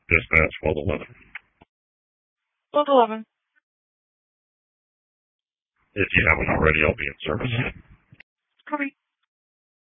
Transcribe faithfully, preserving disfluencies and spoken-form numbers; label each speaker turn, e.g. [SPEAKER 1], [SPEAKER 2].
[SPEAKER 1] Dispatch twelve eleven.
[SPEAKER 2] twelve eleven.
[SPEAKER 1] If you haven't already, I'll be in service.